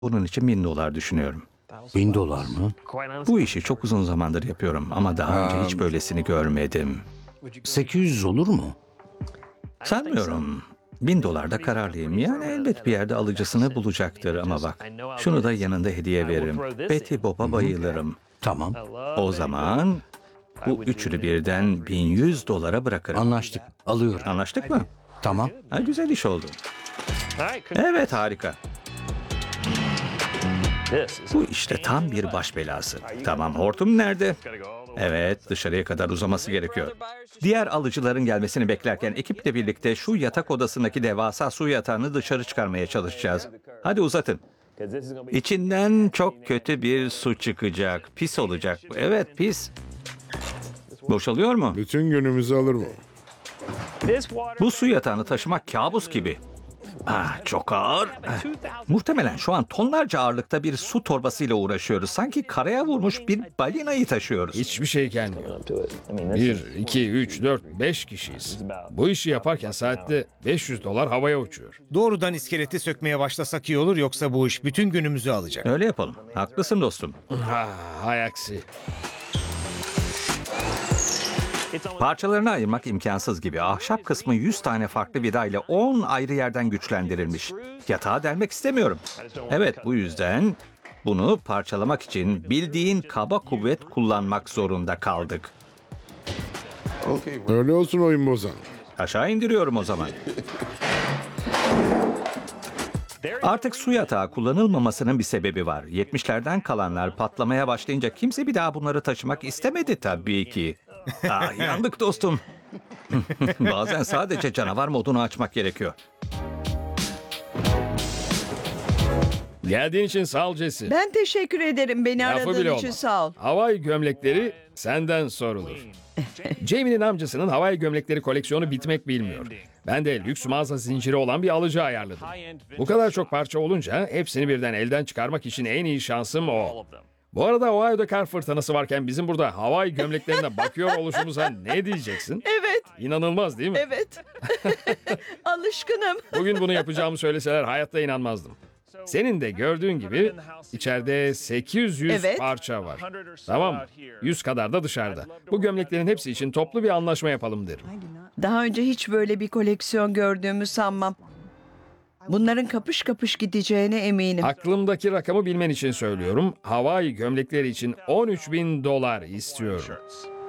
Bunun için $1000 düşünüyorum. $1000 mı? Bu işi çok uzun zamandır yapıyorum ama daha önce hiç böylesini görmedim. 800 olur mu? Sanmıyorum. $1000'da kararlıyım. Yani elbet bir yerde alıcısını bulacaktır ama bak. Şunu da yanında hediye veririm. Betty Bob'a bayılırım. Tamam. O zaman bu üçünü birden $1100 bırakırım. Anlaştık. Alıyorum. Anlaştık mı? Tamam. Ha, güzel iş oldu. Evet, harika. Bu işte tam bir baş belası. Tamam, hortum nerede? Evet, dışarıya kadar uzaması gerekiyor. Diğer alıcıların gelmesini beklerken ekiple birlikte şu yatak odasındaki devasa su yatağını dışarı çıkarmaya çalışacağız. Hadi uzatın. İçinden çok kötü bir su çıkacak. Pis olacak. Evet, pis. Boşalıyor mu? Bütün günümüzü alır mı? Bu su yatağını taşımak kabus gibi. Çok ağır. Muhtemelen şu an tonlarca ağırlıkta bir su torbasıyla uğraşıyoruz. Sanki karaya vurmuş bir balinayı taşıyoruz. Hiçbir şey gelmiyor. 1, 2, 3, 4, 5 kişiyiz. Bu işi yaparken saatte $500 havaya uçuyor. Doğrudan iskeleti sökmeye başlasak iyi olur, yoksa bu iş bütün günümüzü alacak. Öyle yapalım. Haklısın dostum. Hay aksi. Parçalarını ayırmak imkansız gibi. Ahşap kısmı 100 tane farklı vidayla 10 ayrı yerden güçlendirilmiş. Yatağı delmek istemiyorum. Evet, bu yüzden bunu parçalamak için bildiğin kaba kuvvet kullanmak zorunda kaldık. Öyle olsun oyun bozan. Aşağı indiriyorum o zaman. Artık su yatağı kullanılmamasının bir sebebi var. 70'lerden kalanlar patlamaya başlayınca kimse bir daha bunları taşımak istemedi tabii ki. Yandık dostum. Bazen sadece canavar modunu açmak gerekiyor. Geldiğin için sağ ol Jesse. Ben teşekkür ederim. Beni Lafı aradığın bile için olmaz. sağ ol. Havai gömlekleri senden sorulur. Jamie'nin amcasının havai gömlekleri koleksiyonu bitmek bilmiyor. Ben de lüks mağaza zinciri olan bir alıcı ayarladım. Bu kadar çok parça olunca hepsini birden elden çıkarmak için en iyi şansım o. Bu arada Ohio'da kar fırtınası varken bizim burada havai gömleklerine bakıyor oluşumuza ne diyeceksin? Evet, İnanılmaz değil mi? evet. Alışkınım. Bugün bunu yapacağımı söyleseler hayatta inanmazdım. Senin de gördüğün gibi içeride 800 Evet. parça var. Tamam mı? 100 kadar da dışarıda. Bu gömleklerin hepsi için toplu bir anlaşma yapalım derim. Daha önce hiç böyle bir koleksiyon gördüğümü sanmam. Bunların kapış kapış gideceğine eminim. Aklımdaki rakamı bilmen için söylüyorum. Havai gömlekleri için $13.000 istiyorum.